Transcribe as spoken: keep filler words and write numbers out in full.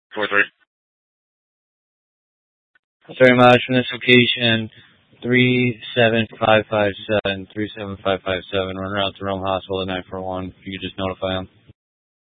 four three. Sorry, Maj, from this location, three seven five five seven, three seven five five seven. We're en route to Rome Hospital at nine four one. If you could just notify them.